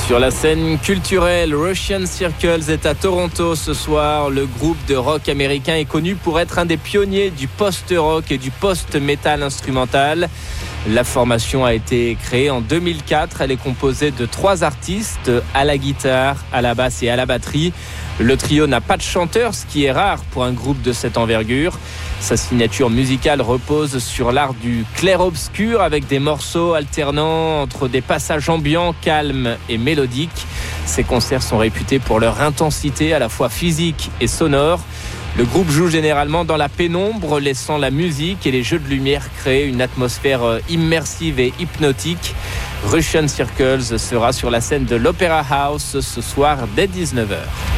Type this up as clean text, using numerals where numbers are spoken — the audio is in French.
Sur la scène culturelle, Russian Circles est à Toronto ce soir. Le groupe de rock américain est connu pour être un des pionniers du post-rock et du post-metal instrumental. La formation a été créée en 2004. Elle est composée de 3 artistes, à la guitare, à la basse et à la batterie. Le trio n'a pas de chanteur, ce qui est rare pour un groupe de cette envergure. Sa signature musicale repose sur l'art du clair-obscur avec des morceaux alternant entre des passages ambiants, calmes et mélodiques. Ces concerts sont réputés pour leur intensité à la fois physique et sonore. Le groupe joue généralement dans la pénombre, laissant la musique et les jeux de lumière créer une atmosphère immersive et hypnotique. Russian Circles sera sur la scène de l'Opera House ce soir dès 19h.